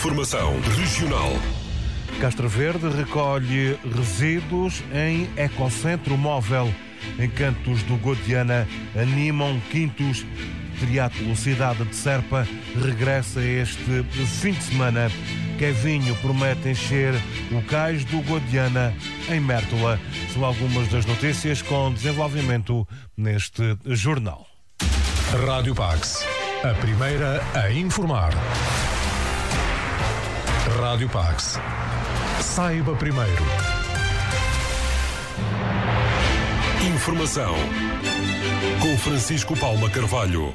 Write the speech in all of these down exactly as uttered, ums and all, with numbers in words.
Informação regional. Castro Verde recolhe resíduos em ecocentro móvel. Encantos do Godiana animam Quintos. Triatlo Cidade de Serpa regressa este fim de semana. Kevinho promete encher o cais do Godiana em Mértola. São algumas das notícias com desenvolvimento neste jornal. Rádio Pax, a primeira a informar. Rádio Pax. Saiba primeiro. Informação com Francisco Palma Carvalho.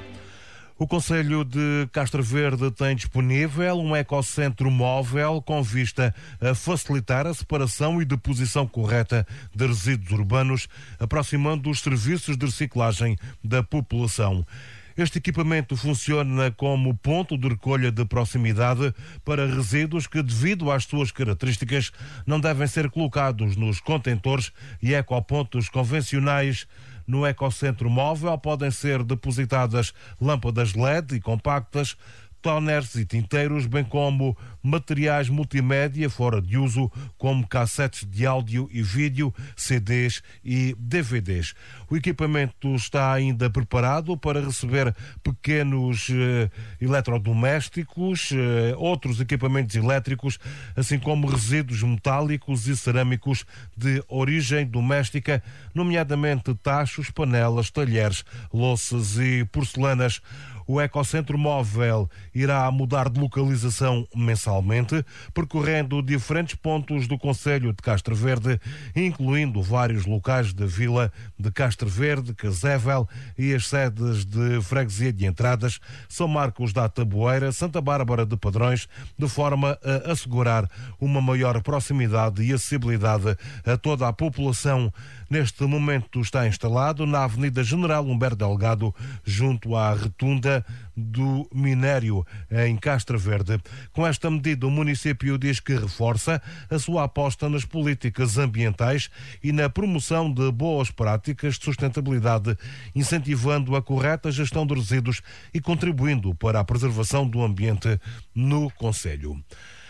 O Concelho de Castro Verde tem disponível um ecocentro móvel com vista a facilitar a separação e deposição correta de resíduos urbanos, aproximando os serviços de reciclagem da população. Este equipamento funciona como ponto de recolha de proximidade para resíduos que, devido às suas características, não devem ser colocados nos contentores e ecopontos convencionais. No ecocentro móvel podem ser depositadas lâmpadas L E D e compactas, toners e tinteiros, bem como materiais multimédia fora de uso, como cassetes de áudio e vídeo, C Ds e D V Ds. O equipamento está ainda preparado para receber pequenos eh, eletrodomésticos, eh, outros equipamentos elétricos, assim como resíduos metálicos e cerâmicos de origem doméstica, nomeadamente tachos, panelas, talheres, louças e porcelanas. O ecocentro móvel irá mudar de localização mensalmente, percorrendo diferentes pontos do Concelho de Castro Verde, incluindo vários locais da vila de Castro Verde, Casével e as sedes de freguesia de entradas, São Marcos da Taboeira, Santa Bárbara de Padrões, de forma a assegurar uma maior proximidade e acessibilidade a toda a população. Neste momento está instalado na Avenida General Humberto Delgado, junto à Retunda do Minério, em Castro Verde. Com esta medida, o município diz que reforça a sua aposta nas políticas ambientais e na promoção de boas práticas de sustentabilidade, incentivando a correta gestão de resíduos e contribuindo para a preservação do ambiente no concelho.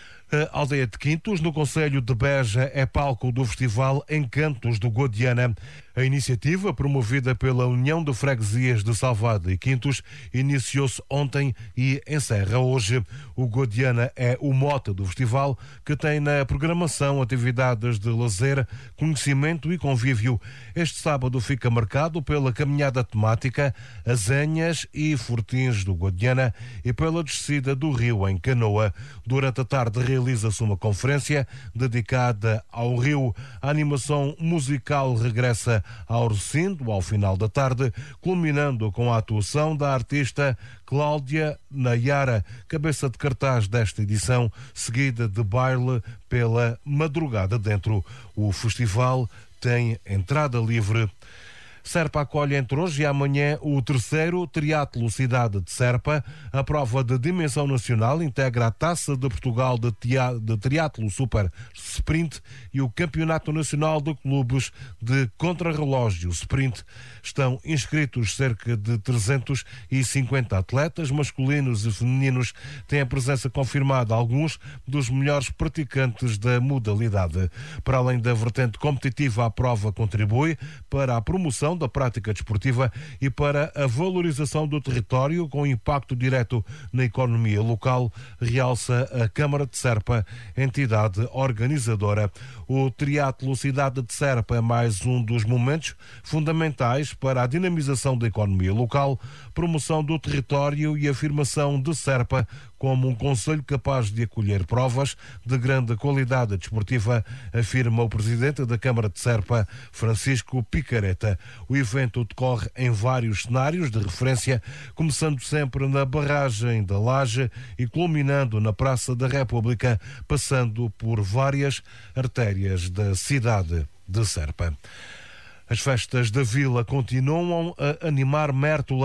A aldeia de Quintos, no concelho de Beja, é palco do festival Encantos do Godiana. A iniciativa, promovida pela União de Freguesias de Salvado e Quintos, iniciou-se ontem e encerra hoje. O Godiana é o mote do festival, que tem na programação atividades de lazer, conhecimento e convívio. Este sábado fica marcado pela caminhada temática Azenhas e Fortins do Godiana e pela descida do rio em canoa. Durante a tarde realiza-se uma conferência dedicada ao rio. A animação musical regressa ao recinto ao final da tarde, culminando com a atuação da artista Cláudia Nayara, cabeça de cartaz desta edição, seguida de baile pela madrugada dentro. O festival tem entrada livre. Serpa acolhe entre hoje e amanhã o terceiro Triatlo Cidade de Serpa. A prova de dimensão nacional integra a Taça de Portugal de, tia, de Triatlo Super Sprint e o Campeonato Nacional de Clubes de Contrarrelógio Sprint. Estão inscritos cerca de trezentos e cinquenta atletas, masculinos e femininos. Têm a presença confirmada alguns dos melhores praticantes da modalidade. Para além da vertente competitiva, a prova contribui para a promoção da prática desportiva e para a valorização do território com impacto direto na economia local, realça a Câmara de Serpa, entidade organizadora. O Triatlo Cidade de Serpa é mais um dos momentos fundamentais para a dinamização da economia local, promoção do território e afirmação de Serpa como um concelho capaz de acolher provas de grande qualidade desportiva, afirma o presidente da Câmara de Serpa, Francisco Picareta. O evento decorre em vários cenários de referência, começando sempre na barragem da Laje e culminando na Praça da República, passando por várias artérias da cidade de Serpa. As festas da Vila continuam a animar Mértola.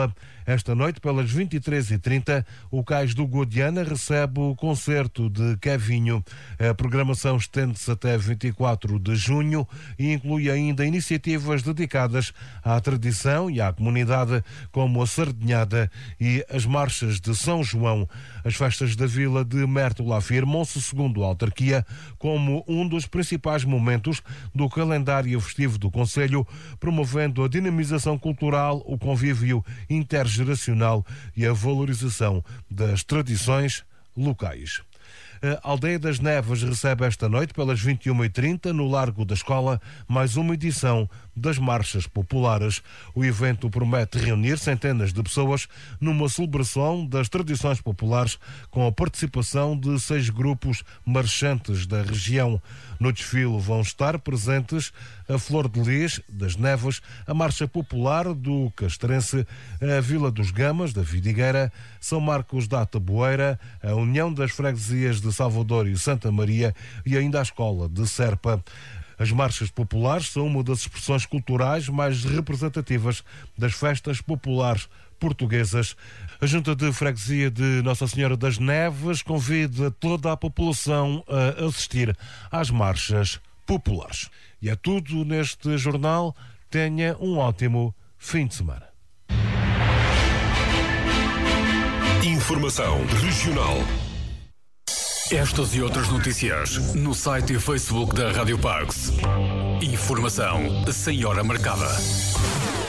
Esta noite, pelas vinte e três e trinta, o Cais do Guadiana recebe o concerto de Kevinho. A programação estende-se até vinte e quatro de junho e inclui ainda iniciativas dedicadas à tradição e à comunidade, como a Sardinhada e as marchas de São João. As festas da Vila de Mértola afirmam-se, segundo a autarquia, como um dos principais momentos do calendário festivo do concelho, promovendo a dinamização cultural, o convívio intergeracional e a valorização das tradições locais. A Aldeia das Neves recebe esta noite, pelas vinte e uma e trinta, no Largo da Escola, mais uma edição das Marchas Populares. O evento promete reunir centenas de pessoas numa celebração das tradições populares, com a participação de seis grupos marchantes da região. No desfile vão estar presentes a Flor de Lis das Neves, a Marcha Popular do Castrense, a Vila dos Gamas da Vidigueira, São Marcos da Taboeira, a União das Freguesias de Salvador e Santa Maria e ainda a Escola de Serpa. As marchas populares são uma das expressões culturais mais representativas das festas populares portuguesas. A Junta de Freguesia de Nossa Senhora das Neves convida toda a população a assistir às marchas populares. E é tudo neste jornal. Tenha um ótimo fim de semana. Informação regional. Estas e outras notícias no site e Facebook da Rádio Pax. Informação sem hora marcada.